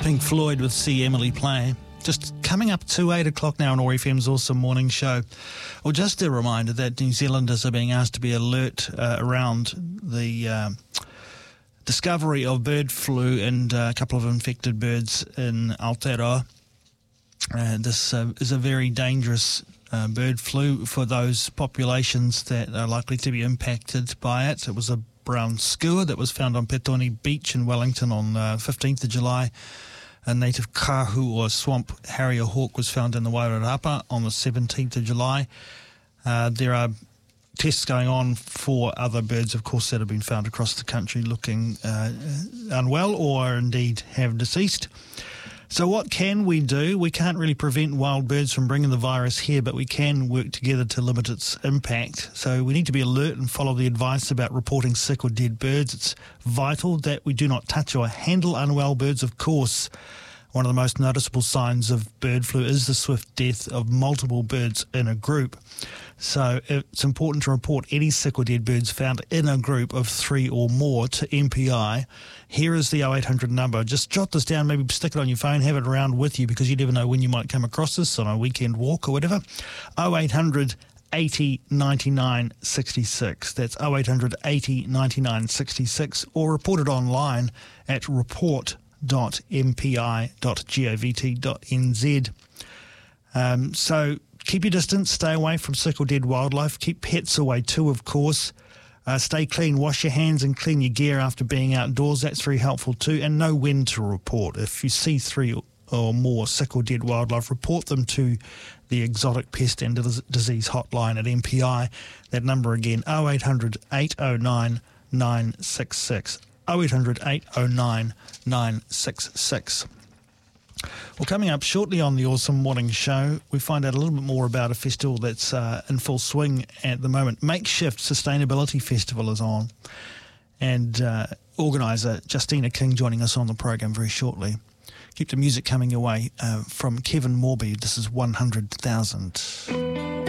Pink Floyd with See Emily Play. Just coming up to 8 o'clock now on OAR FM's Awesome Morning Show. Well, just a reminder that New Zealanders are being asked to be alert around the discovery of bird flu and a couple of infected birds in Aotearoa. This is a very dangerous bird flu for those populations that are likely to be impacted by it. It was a brown skua that was found on Petone Beach in Wellington on 15th of July. A native kahu or swamp harrier hawk was found in the Wairarapa on the 17th of July. There are tests going on for other birds, of course, that have been found across the country looking unwell or indeed have deceased. So what can we do? We can't really prevent wild birds from bringing the virus here, but we can work together to limit its impact. So we need to be alert and follow the advice about reporting sick or dead birds. It's vital that we do not touch or handle unwell birds, of course. One of the most noticeable signs of bird flu is the swift death of multiple birds in a group. So it's important to report any sick or dead birds found in a group of 3 or more to MPI. Here is the 0800 number. Just jot this down, maybe stick it on your phone, have it around with you because you never know when you might come across this on a weekend walk or whatever. 0800 80 99 66. That's 0800 80 99 66, or report it online at report.mpi.govt.nz. So keep your distance, stay away from sick or dead wildlife, keep pets away too, of course. Stay clean, wash your hands and clean your gear after being outdoors. That's very helpful too. And know when to report. If you see 3 or more sick or dead wildlife, report them to the Exotic Pest and Disease Hotline at MPI. That number again, 0800 809 966. 0800 809 966. Well, coming up shortly on the Awesome Morning Show, we find out a little bit more about a festival that's in full swing at the moment. Makeshift Sustainability Festival is on, and organiser Justina King joining us on the program very shortly. Keep the music coming your way from Kevin Morby. This is 100,000.